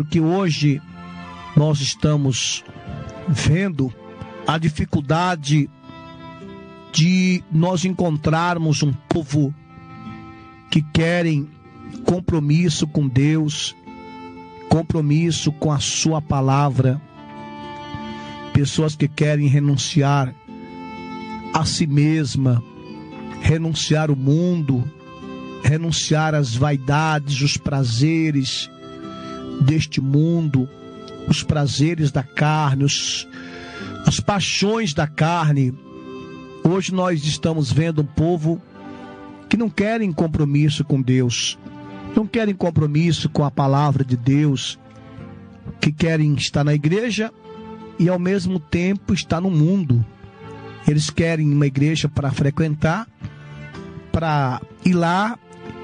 porque hoje nós estamos vendo a dificuldade de nós encontrarmos um povo que querem compromisso com Deus, compromisso com a sua palavra, pessoas que querem renunciar a si mesma, renunciar ao mundo, renunciar às vaidades, os prazeres deste mundo, os prazeres da carne, as paixões da carne. Hoje nós estamos vendo um povo que não querem compromisso com Deus, não querem compromisso com a palavra de Deus, que querem estar na igreja e ao mesmo tempo estar no mundo. Eles querem uma igreja para frequentar, para ir lá,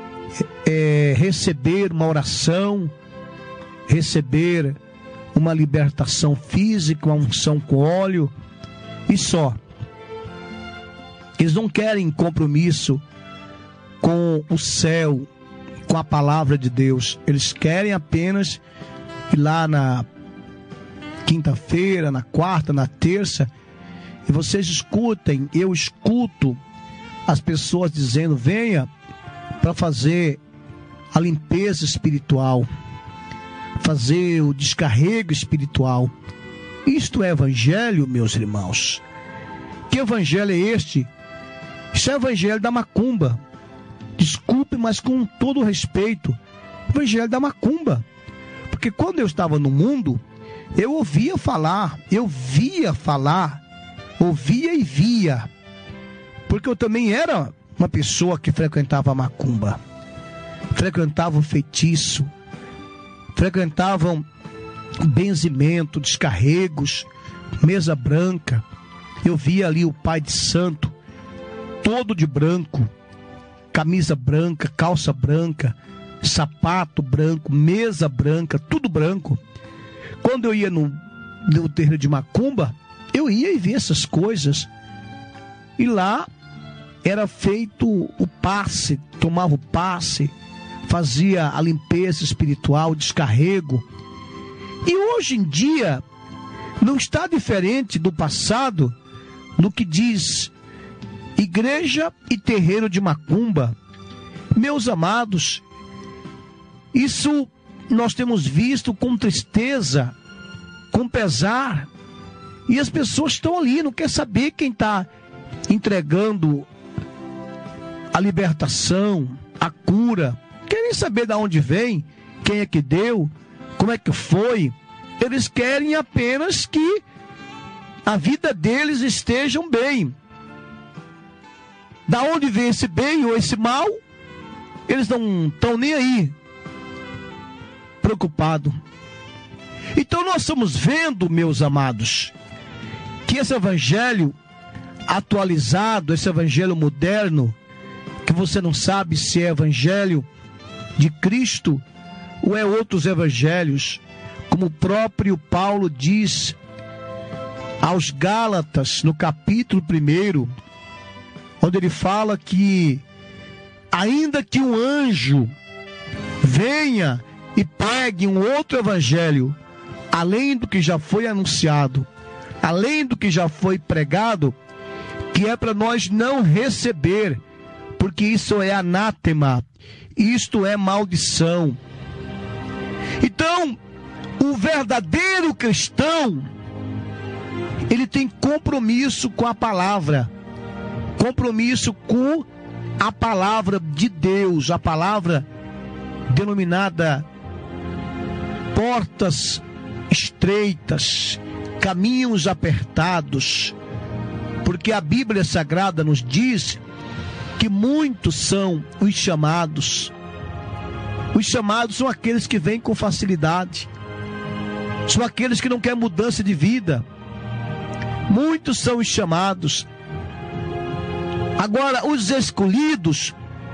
receber uma oração, receber uma libertação física, uma unção com óleo, e só. Eles não querem compromisso com o céu, com a palavra de Deus. Eles querem apenas ir lá na quinta-feira, na quarta, na terça, e vocês escutem, eu escuto as pessoas dizendo: venha para fazer a limpeza espiritual, fazer o descarrego espiritual. Isto é evangelho, meus irmãos? Que evangelho é este? Isso é evangelho da macumba. Desculpe, mas com todo respeito, evangelho da macumba. Porque quando eu estava no mundo, eu ouvia e via, porque eu também era uma pessoa que frequentava a macumba, frequentava o feitiço, frequentavam benzimento, descarregos, mesa branca. Eu via ali o pai de santo, todo de branco, camisa branca, calça branca, sapato branco, mesa branca, tudo branco. Quando eu ia no terreiro de macumba, eu ia e via essas coisas. E lá era feito o passe, tomava o passe, fazia a limpeza espiritual, o descarrego. E hoje em dia não está diferente do passado no que diz igreja e terreiro de macumba. Meus amados, isso nós temos visto com tristeza, com pesar, e as pessoas estão ali, não quer saber quem está entregando a libertação, a cura, querem saber de onde vem, quem é que deu, como é que foi. Eles querem apenas que a vida deles esteja bem. Da onde vem esse bem ou esse mal, eles não estão nem aí, preocupados. Então nós estamos vendo, meus amados, que esse evangelho atualizado, esse evangelho moderno, que você não sabe se é evangelho de Cristo ou é outros evangelhos, como o próprio Paulo diz aos Gálatas, no capítulo 1, onde ele fala que ainda que um anjo venha e pregue um outro evangelho, além do que já foi anunciado, além do que já foi pregado, que é para nós não receber, porque isso é anátema, isto é maldição. Então, o verdadeiro cristão, ele tem compromisso com a palavra, compromisso com a palavra de Deus, a palavra denominada portas estreitas, caminhos apertados, porque a Bíblia Sagrada nos diz que muitos são os chamados. Os chamados são aqueles que vêm com facilidade, são aqueles que não querem mudança de vida. Muitos são os chamados. Agora, os escolhidos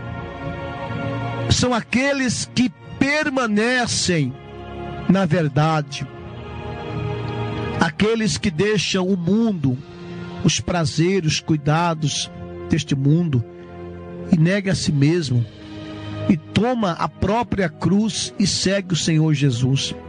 são aqueles que permanecem na verdade, aqueles que deixam o mundo, os prazeres, os cuidados deste mundo, e nega a si mesmo, e toma a própria cruz e segue o Senhor Jesus.